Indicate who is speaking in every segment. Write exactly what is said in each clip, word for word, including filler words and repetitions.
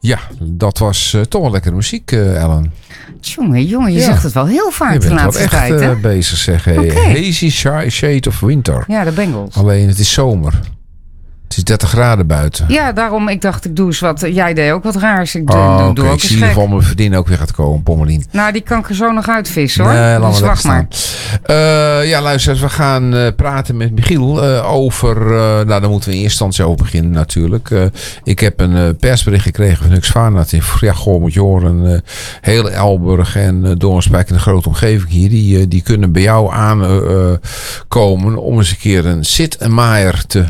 Speaker 1: Ja, dat was uh, toch wel lekkere muziek, uh, Ellen.
Speaker 2: Jongen, jongen, je
Speaker 1: ja.
Speaker 2: zegt het wel heel vaak de laatste
Speaker 1: echt,
Speaker 2: tijd, hè?
Speaker 1: Uh, bezig, zeg. Hey. Okay. Hazy Shade of Winter.
Speaker 2: Ja, de Bengals.
Speaker 1: Alleen, het is zomer. Het is dertig graden buiten.
Speaker 2: Ja, daarom, ik dacht, ik doe eens wat. Jij deed ook wat raars. Ik
Speaker 1: doe,
Speaker 2: oh,
Speaker 1: doe,
Speaker 2: okay.
Speaker 1: doe ook ik zie in ieder geval mijn verdien ook weer gaat komen, Pommelien.
Speaker 2: Nou, die kan ik er zo nog uitvissen, hoor.
Speaker 1: Nee,
Speaker 2: dus wacht maar.
Speaker 1: Uh, ja, luister, we gaan uh, praten met Michiel uh, over... Uh, nou, daar moeten we in eerste instantie over beginnen natuurlijk. Uh, ik heb een uh, persbericht gekregen van Huxvana. Ja, goh, moet je horen. Uh, heel Elburg en uh, Doornspijk in de grote omgeving hier. Die, uh, die kunnen bij jou aankomen uh, om eens een keer een zit en maaier te...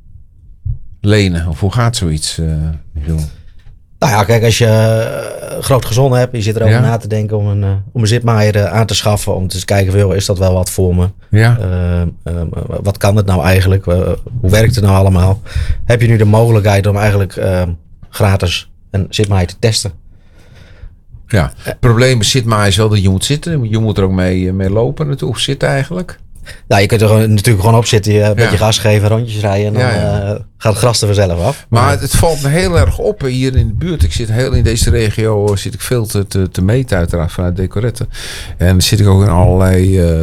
Speaker 1: lenen, of hoe gaat zoiets? Uh,
Speaker 3: nou ja, kijk, als je uh, groot gezond hebt, je zit erover ja. na te denken om een, uh, om een zitmaaier uh, aan te schaffen, om te eens kijken, van, is dat wel wat voor me?
Speaker 1: Ja.
Speaker 3: Uh, uh, wat kan het nou eigenlijk? Uh, hoe werkt het nou allemaal? Heb je nu de mogelijkheid om eigenlijk uh, gratis een zitmaaier te testen?
Speaker 1: Ja, het probleem met zitmaaier is wel dat je moet zitten. Je moet er ook mee, mee lopen, of zitten eigenlijk.
Speaker 3: Ja, je kunt er gewoon, natuurlijk gewoon op zitten, je een ja. beetje gas geven, rondjes rijden en dan ja, ja. Uh, gaat het gras er vanzelf af.
Speaker 1: Maar maar het valt me heel erg op hier in de buurt. Ik zit heel in deze regio, zit ik veel te, te, te meten uiteraard vanuit Decoretten. En dan zit ik ook in allerlei uh, uh,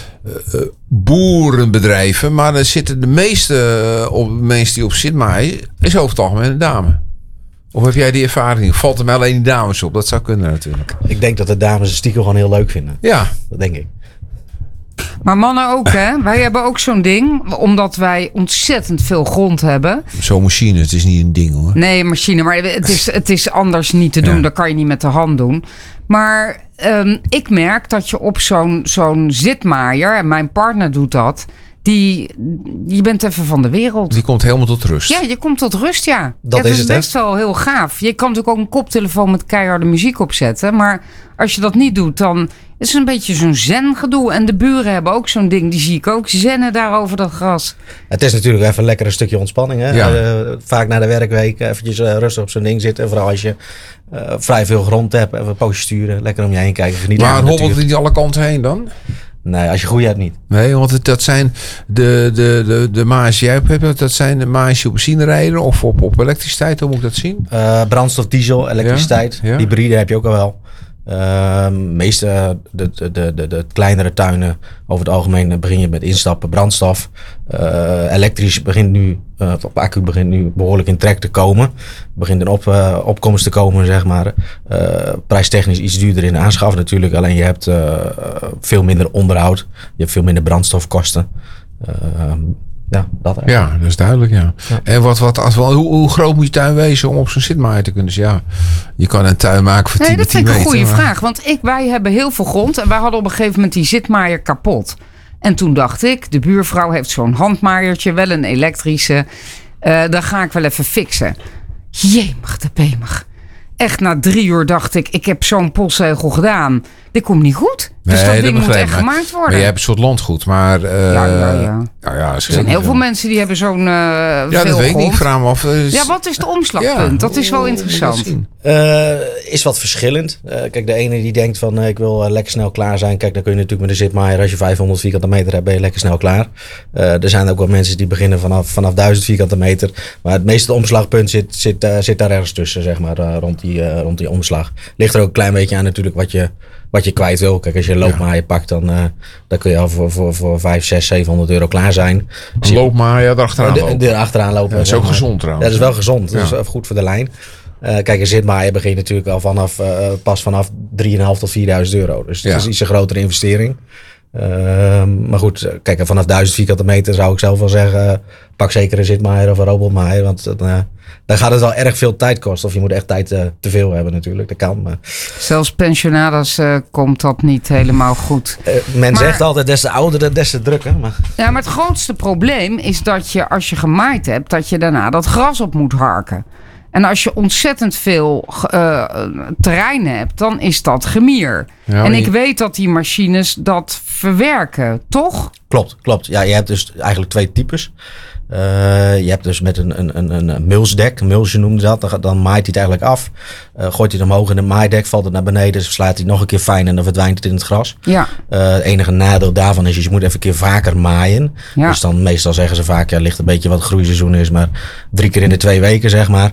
Speaker 1: boerenbedrijven. Maar dan zitten de meeste uh, op, mensen die op zit maaien, is over het algemeen een dame. Of heb jij die ervaring? Valt er mij alleen die dames op? Dat zou kunnen natuurlijk.
Speaker 3: Ik denk dat de dames het stiekem gewoon heel leuk vinden.
Speaker 1: Ja.
Speaker 3: Dat denk ik.
Speaker 2: Maar mannen ook, hè? Wij hebben ook zo'n ding, omdat wij ontzettend veel grond hebben.
Speaker 1: Zo'n machine, het is niet een ding, hoor.
Speaker 2: Nee, een machine, maar het is, het is anders niet te doen. Ja. Dat kan je niet met de hand doen. Maar um, ik merk dat je op zo'n, zo'n zitmaaier, en mijn partner doet dat, die, je bent even van de wereld.
Speaker 1: Die komt helemaal tot rust.
Speaker 2: Ja, je komt tot rust, ja.
Speaker 3: Dat
Speaker 2: ja,
Speaker 3: is het,
Speaker 2: best
Speaker 3: hè?
Speaker 2: wel heel gaaf. Je kan natuurlijk ook een koptelefoon met keiharde muziek opzetten. Maar als je dat niet doet, dan is het een beetje zo'n zen-gedoe. En de buren hebben ook zo'n ding, die zie ik ook zennen daar over dat gras.
Speaker 3: Het is natuurlijk even lekker een stukje ontspanning. Hè?
Speaker 1: Ja.
Speaker 3: Uh, vaak na de werkweek eventjes uh, rustig op zo'n ding zitten. En vooral als je uh, vrij veel grond hebt, even een poosje sturen. Lekker om je heen kijken. Genieten.
Speaker 1: Maar hobbelt het niet alle kanten heen dan?
Speaker 3: Nee, als je goeie hebt niet.
Speaker 1: Nee, want het, dat zijn de, de, de, de maas die jij hebt, dat zijn de maas die op benzine rijden of op, op elektriciteit, hoe moet ik dat zien?
Speaker 3: Uh, brandstof, diesel, elektriciteit. Ja, ja. Hybride heb je ook al wel. Uh, meeste de, de, de, de, de kleinere tuinen, over het algemeen begin je met instappen brandstof. Uh, elektrisch begint nu, uh, op accu begint nu behoorlijk in trek te komen. Begint een op, uh, opkomst te komen, zeg maar. Uh, prijstechnisch iets duurder in de aanschaf natuurlijk. Alleen je hebt uh, veel minder onderhoud. Je hebt veel minder brandstofkosten. Uh, Ja, dat
Speaker 1: ja, dat is duidelijk, ja. ja. En wat, wat, als wel, hoe, hoe groot moet je tuin wezen om op zo'n zitmaaier te kunnen? Dus ja, je kan een tuin maken voor tien
Speaker 2: nee,
Speaker 1: tien meter.
Speaker 2: Dat vind ik een goede
Speaker 1: maar...
Speaker 2: vraag. Want ik, wij hebben heel veel grond. En wij hadden op een gegeven moment die zitmaaier kapot. En toen dacht ik, de buurvrouw heeft zo'n handmaaiertje, wel een elektrische. Uh, dan ga ik wel even fixen. Jemig de pemig. Echt na drie uur dacht ik, ik heb zo'n postzegel gedaan. Dit komt niet goed. Dus nee, dat ding dat moet echt maar, gemaakt worden.
Speaker 1: Maar je hebt een soort landgoed. Maar, uh,
Speaker 2: ja, ja, ja.
Speaker 1: Nou ja,
Speaker 2: er zijn heel veel mensen die hebben zo'n uh,
Speaker 1: ja,
Speaker 2: veel
Speaker 1: dat weet
Speaker 2: grond.
Speaker 1: ik niet. Vraag me af. Uh,
Speaker 2: ja, wat is het omslagpunt? Ja, dat is wel interessant.
Speaker 3: Uh, is wat verschillend. Uh, kijk, de ene die denkt van uh, ik wil uh, lekker snel klaar zijn. Kijk, dan kun je natuurlijk met een zitmaaier, als je vijfhonderd vierkante meter hebt, ben je lekker snel klaar. Uh, er zijn ook wel mensen die beginnen vanaf, vanaf duizend vierkante meter. Maar het meeste omslagpunt zit, zit, uh, zit daar ergens tussen, zeg maar, uh, rond, die, uh, rond die omslag. Ligt er ook een klein beetje aan natuurlijk wat je, wat je kwijt wil. Kijk, als je een loopmaaier pakt, dan, uh, dan kun je al voor, voor, voor vijf, zes, zevenhonderd euro klaar zijn.
Speaker 1: Een loopmaaier erachteraan lopen.
Speaker 3: De, erachteraan lopen.
Speaker 1: Ja, dat is ook gezond trouwens.
Speaker 3: Ja, dat is wel gezond. Dat ja. is goed voor de lijn. Uh, kijk, een zitmaaier begin je natuurlijk al vanaf, uh, pas vanaf drieduizend vijfhonderd tot vierduizend euro. Dus dat ja. is iets een grotere investering. Uh, maar goed, kijk, vanaf duizend vierkante meter zou ik zelf wel zeggen, uh, pak zeker een zitmaaier of een robotmaaier. Want uh, dan gaat het wel erg veel tijd kosten. Of je moet echt tijd uh, te veel hebben natuurlijk. Dat kan. Maar...
Speaker 2: Zelfs pensionados uh, komt dat niet helemaal goed.
Speaker 3: Uh, men maar... zegt altijd, des te ouder, des te drukker. Maar...
Speaker 2: Ja, maar het grootste probleem is dat je, als je gemaaid hebt, dat je daarna dat gras op moet harken. En als je ontzettend veel uh, terrein hebt, dan is dat gemier. Ja, en ik je... weet dat die machines dat verwerken, toch?
Speaker 3: Klopt, klopt. Ja, je hebt dus eigenlijk twee types. Uh, je hebt dus met een, een, een, een mulchdek, een mulch noemde dat, dan, dan maait hij het eigenlijk af. Uh, gooit hij het omhoog in de maaidek, valt het naar beneden, slaat hij nog een keer fijn en dan verdwijnt het in het gras.
Speaker 2: Ja.
Speaker 3: Uh, het enige nadeel daarvan is, je moet even een keer vaker maaien. Ja. Dus dan meestal zeggen ze vaak, ja, ligt een beetje wat het groeiseizoen is, maar drie keer in de twee weken zeg maar.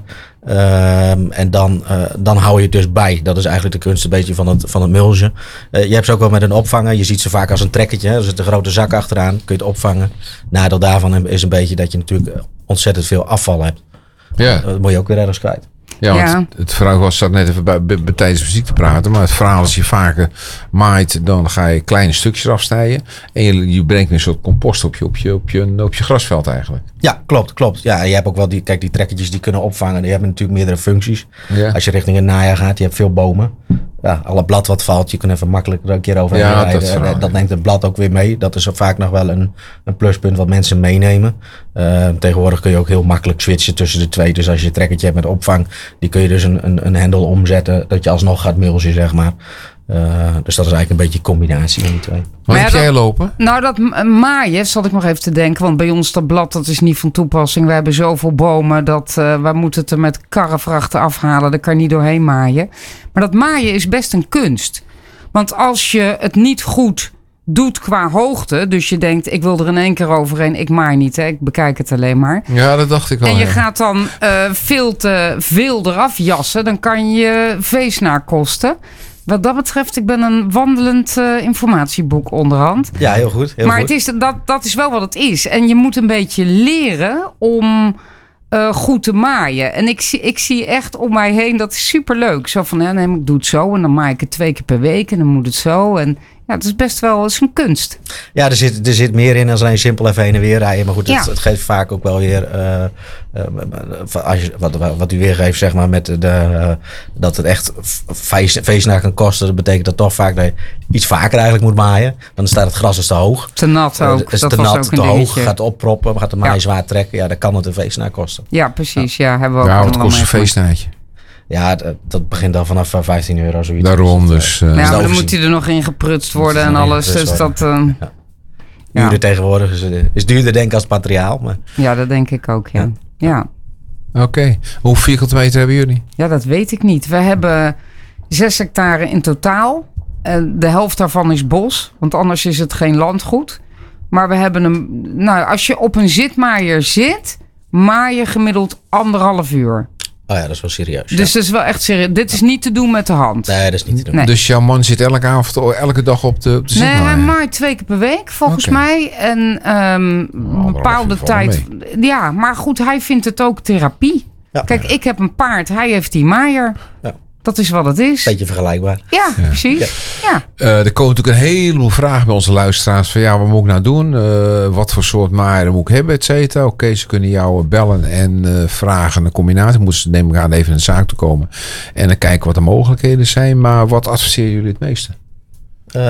Speaker 3: Um, en dan, uh, dan hou je het dus bij. Dat is eigenlijk de kunst een beetje van het, van het mulchen. Uh, je hebt ze ook wel met een opvanger. Je ziet ze vaak als een trekkertje. Hè? Er zit een grote zak achteraan. Kun je het opvangen. Nadeel daarvan is een beetje dat je natuurlijk ontzettend veel afval hebt.
Speaker 1: Ja.
Speaker 3: Uh, dat moet je ook weer ergens kwijt.
Speaker 1: Ja, want ja. het verhaal was zat net even bij, bij, bij tijdens muziek te praten. Maar het verhaal als je vaker maait, dan ga je kleine stukjes afsnijden. En je, je brengt een soort compost op je, op, je, op, je, op je grasveld eigenlijk.
Speaker 3: Ja, klopt, klopt. Ja, je hebt ook wel die, kijk, die trekkertjes die kunnen opvangen. Die hebben natuurlijk meerdere functies.
Speaker 1: Ja.
Speaker 3: Als je richting het najaar gaat, je hebt veel bomen. Ja, alle blad wat valt, je kunt even makkelijk er een keer overheen ja, rijden. Dat, verhaal, dat ja. neemt het blad ook weer mee. Dat is vaak nog wel een, een pluspunt wat mensen meenemen. Uh, tegenwoordig kun je ook heel makkelijk switchen tussen de twee. Dus als je een trekkertje hebt met opvang, die kun je dus een, een, een hendel omzetten. Dat je alsnog gaat mulchen, zeg maar. Uh, dus dat is eigenlijk een beetje een combinatie van die twee.
Speaker 1: Wat
Speaker 2: ja,
Speaker 1: heb jij
Speaker 2: dat,
Speaker 1: lopen?
Speaker 2: Nou, dat maaien zat ik nog even te denken. Want bij ons dat blad, dat is niet van toepassing. We hebben zoveel bomen dat uh, we moeten het er met karrevrachten afhalen. Daar kan je niet doorheen maaien. Maar dat maaien is best een kunst. Want als je het niet goed doet qua hoogte. Dus je denkt, ik wil er in één keer overheen. Ik maai niet, hè? Ik bekijk het alleen maar.
Speaker 1: Ja, dat dacht ik wel.
Speaker 2: En je
Speaker 1: ja.
Speaker 2: gaat dan uh, veel te veel eraf jassen. Dan kan je veesnaar kosten. Wat dat betreft, ik ben een wandelend uh, informatieboek onderhand.
Speaker 3: Ja, heel goed. Heel
Speaker 2: maar
Speaker 3: goed.
Speaker 2: Het is, dat, dat is wel wat het is. En je moet een beetje leren om uh, goed te maaien. En ik zie, ik zie echt om mij heen, dat is superleuk. Zo van, ja, nee, ik doe het zo en dan maai ik het twee keer per week en dan moet het zo. En ja, het is best wel, het is een kunst.
Speaker 3: Ja, er zit, er zit meer in dan alleen simpel even heen en weer rijden. Maar goed,
Speaker 2: ja.
Speaker 3: het, het geeft vaak ook wel weer, uh, uh, als je, wat, wat u weergeeft, zeg maar, met de, uh, dat het echt feest, feestnaar kan kosten. Dat betekent dat toch vaak dat je iets vaker eigenlijk moet maaien. Dan staat het gras is te hoog.
Speaker 2: Te nat ook.
Speaker 3: Uh, is
Speaker 2: dat
Speaker 3: te
Speaker 2: was
Speaker 3: nat,
Speaker 2: ook
Speaker 3: te
Speaker 2: een
Speaker 3: hoog,
Speaker 2: dingetje.
Speaker 3: gaat opproppen, gaat de maai
Speaker 2: Ja.
Speaker 3: zwaar trekken. Ja, dan kan het een feestnaar kosten.
Speaker 2: Ja, precies. Ja, hebben we ook
Speaker 1: ja, wat
Speaker 2: allemaal
Speaker 1: kost een
Speaker 2: mee.
Speaker 1: feestnaartje?
Speaker 3: Ja, dat, dat begint dan vanaf vijftien euro zoiets.
Speaker 1: Daarom dus. Uh,
Speaker 2: Ja,
Speaker 3: dus
Speaker 2: maar dan
Speaker 3: overzien.
Speaker 2: moet hij er nog in geprutst worden en
Speaker 3: Ja,
Speaker 2: alles.
Speaker 3: dus
Speaker 2: Dus dat, uh,
Speaker 3: ja. Duurder
Speaker 2: ja.
Speaker 3: tegenwoordig is, is duurder denk ik als het materiaal. Maar
Speaker 2: ja, dat denk ik ook, ja.
Speaker 3: Ja.
Speaker 2: Ja,
Speaker 1: Oké. Okay. Hoeveel vierkante meter hebben jullie?
Speaker 2: ja dat weet ik niet. We hebben zes hectare in totaal. En de helft daarvan is bos, want anders is het geen landgoed. Maar we hebben een... Nou, als je op een zitmaaier zit, maai je gemiddeld anderhalf uur.
Speaker 3: oh ja, dat is wel serieus.
Speaker 2: Dus
Speaker 3: ja.
Speaker 2: dat is wel echt serieus. Dit is niet te doen met de hand.
Speaker 3: Nee, dat is niet te doen.
Speaker 2: Nee.
Speaker 1: Dus jouw man zit elke avond, elke dag op de, op de
Speaker 2: Nee, hij
Speaker 1: zitmaaier?
Speaker 2: maait twee keer per week, volgens
Speaker 1: Oké.
Speaker 2: mij. En um, een bepaalde
Speaker 1: uur valt
Speaker 2: tijd... Ja, maar goed, hij vindt het ook therapie.
Speaker 3: Ja.
Speaker 2: Kijk, ik heb een paard, hij heeft die maaier.
Speaker 3: Ja.
Speaker 2: Dat is wat het is.
Speaker 3: Beetje vergelijkbaar.
Speaker 2: Ja, ja. precies. Ja.
Speaker 1: Uh, er komen natuurlijk een heleboel vragen bij onze luisteraars. Van ja, wat moet ik nou doen? Uh, wat voor soort maaier moet ik hebben, et cetera. Oké, okay, ze kunnen jou bellen en uh, vragen een combinatie. Moeten ze neem ik aan even in de zaak toe komen. En dan kijken wat de mogelijkheden zijn. Maar wat adviseren jullie het meeste?
Speaker 3: Uh,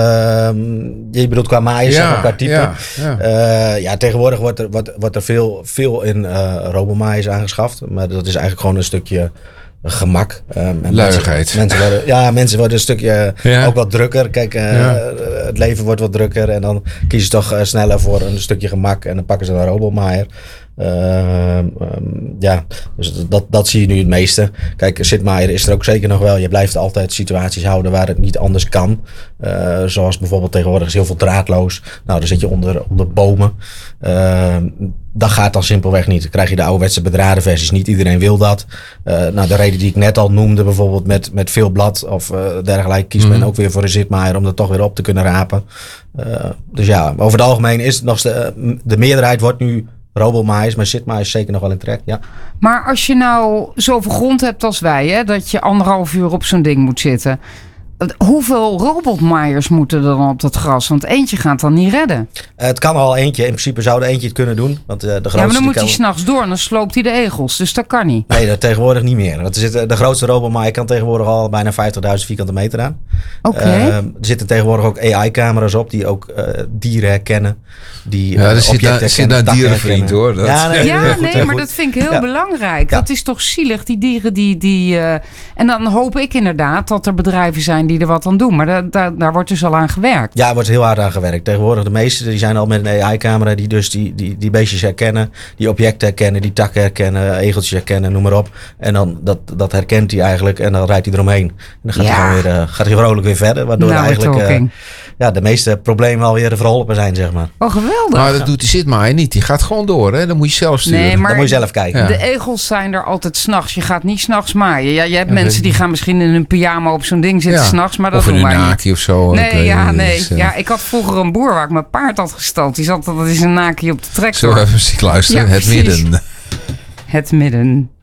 Speaker 3: je bedoelt qua maaien,
Speaker 1: ja,
Speaker 3: zeg maar, qua type.
Speaker 1: Ja, ja.
Speaker 3: Uh, ja, tegenwoordig wordt er, wordt, wordt er veel, veel in uh, robomaaiers aangeschaft. Maar dat is eigenlijk gewoon een stukje gemak. Um, en
Speaker 1: Luiigheid.
Speaker 3: Mensen, mensen worden, ja, mensen worden een stukje
Speaker 1: ja.
Speaker 3: ook wat drukker. Kijk, uh, ja. het leven wordt wat drukker. En dan kiezen ze toch uh, sneller voor een stukje gemak. En dan pakken ze een robomaaier. Uh, um, ja, dus dat, dat zie je nu het meeste. Kijk, zitmaaier is er ook zeker nog wel. Je blijft altijd situaties houden waar het niet anders kan. Uh, zoals bijvoorbeeld tegenwoordig is heel veel draadloos. Nou, dan zit je onder, onder bomen. Uh, dat gaat dan simpelweg niet. Dan krijg je de ouderwetse bedraden versies niet. Iedereen wil dat. Uh, nou, de reden die ik net al noemde, bijvoorbeeld met, met veel blad of uh, dergelijke, kiest men mm. ook weer voor een zitmaaier om dat toch weer op te kunnen rapen. Uh, dus ja, over het algemeen is het nog de, de meerderheid wordt nu robomaaiers, maar zitmaaiers zeker nog wel in trek, ja.
Speaker 2: Maar als je nou zoveel grond hebt als wij, hè, dat je anderhalf uur op zo'n ding moet zitten. Hoeveel robotmaaiers moeten er dan op dat gras? Want eentje gaat dan niet redden.
Speaker 3: Uh, het kan al eentje. In principe zou er eentje het kunnen doen. Want, uh, de grootste
Speaker 2: ja, maar dan moet
Speaker 3: kan...
Speaker 2: hij s'nachts door en dan sloopt hij de egels. Dus dat kan niet.
Speaker 3: Nee, dat tegenwoordig niet meer. Want er zit, de grootste robotmaaier kan tegenwoordig al bijna vijftigduizend vierkante meter aan.
Speaker 2: Oké. Okay.
Speaker 3: Uh, er zitten tegenwoordig ook A I-camera's op die ook uh, dieren herkennen. Die,
Speaker 1: ja,
Speaker 3: uh,
Speaker 1: er zit daar, zit daar dierenvriend hoor. Dat.
Speaker 2: Ja, nee, ja, goed, nee maar goed. Dat vind ik heel ja. belangrijk. Ja. Dat is toch zielig, die dieren die... die uh, en dan hoop ik inderdaad dat er bedrijven zijn die er wat aan doen. Maar daar, daar, daar wordt dus al aan gewerkt.
Speaker 3: Ja, er wordt heel hard aan gewerkt. Tegenwoordig de meeste die zijn al met een A I-camera die dus die, die, die beestjes herkennen. Die objecten herkennen, die takken herkennen, egeltjes herkennen, noem maar op. En dan dat, dat herkent hij eigenlijk en dan rijdt hij eromheen. En dan gaat, ja. hij, weer, uh, gaat hij vrolijk weer verder. Waardoor
Speaker 2: nou,
Speaker 3: eigenlijk uh, ja, de meeste problemen alweer verholpen zijn, zeg maar.
Speaker 2: Oh, geweldig.
Speaker 1: Maar dat doet die zitmaaier niet. Die gaat gewoon door, hè? Dan moet je zelf sturen.
Speaker 2: Nee, maar
Speaker 3: dan moet je zelf kijken.
Speaker 2: Ja. De egels zijn er altijd 's nachts. Je gaat niet 's nachts maaien. Ja, je hebt ja, mensen die gaan misschien in een pyjama op zo'n ding zitten 's ja. nachts, maar dat
Speaker 1: of
Speaker 2: doen wij niet.
Speaker 1: Of een naki of zo.
Speaker 2: Nee,
Speaker 1: okay,
Speaker 2: ja, nee.
Speaker 1: dus, uh...
Speaker 2: ja, ik had vroeger een boer waar ik mijn paard had gestald. Die zat altijd in een naki op de tractor.
Speaker 1: Zullen we even muziek luisteren?
Speaker 2: Ja,
Speaker 1: het
Speaker 2: precies.
Speaker 1: midden.
Speaker 2: Het midden.